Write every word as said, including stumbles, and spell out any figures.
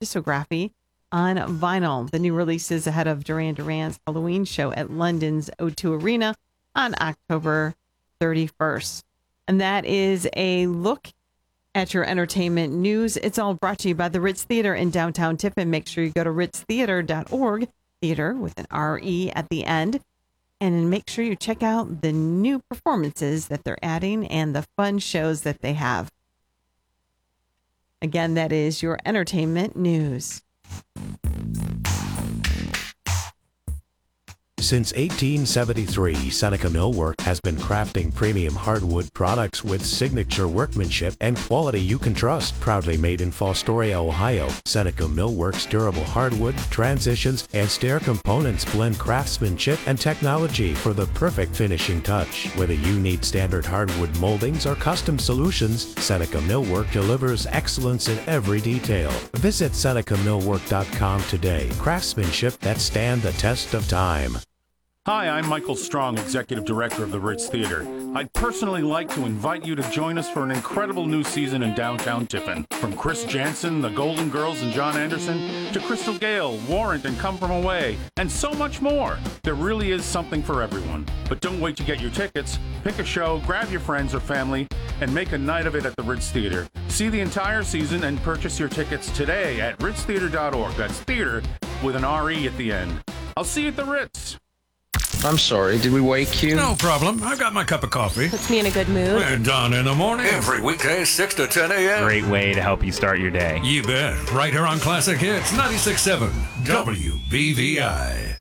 discography on vinyl. The new release is ahead of Duran Duran's Halloween show at London's O two Arena on October thirty-first. And that is a look at your entertainment news. It's all brought to you by the Ritz Theater in downtown Tiffin. Make sure you go to ritz theater dot org, theater with an R E at the end. And make sure you check out the new performances that they're adding and the fun shows that they have. Again, that is your entertainment news. Since eighteen seventy-three, Seneca Millwork has been crafting premium hardwood products with signature workmanship and quality you can trust. Proudly made in Fostoria, Ohio, Seneca Millwork's durable hardwood, transitions, and stair components blend craftsmanship and technology for the perfect finishing touch. Whether you need standard hardwood moldings or custom solutions, Seneca Millwork delivers excellence in every detail. Visit Seneca Millwork dot com today. Craftsmanship that stand the test of time. Hi, I'm Michael Strong, Executive Director of the Ritz Theater. I'd personally like to invite you to join us for an incredible new season in downtown Tiffin. From Chris Jansen, the Golden Girls, and John Anderson, to Crystal Gale, Warrant, and Come From Away, and so much more. There really is something for everyone. But don't wait to get your tickets. Pick a show, grab your friends or family, and make a night of it at the Ritz Theater. See the entire season and purchase your tickets today at ritz theater dot org. That's theater with an R E at the end. I'll see you at the Ritz. I'm sorry, did we wake you? No problem. I've got my cup of coffee. Puts me in a good mood. And Don in the morning. Every weekday, six to ten a.m. Great way to help you start your day. You bet. Right here on Classic Hits ninety-six point seven W B V I.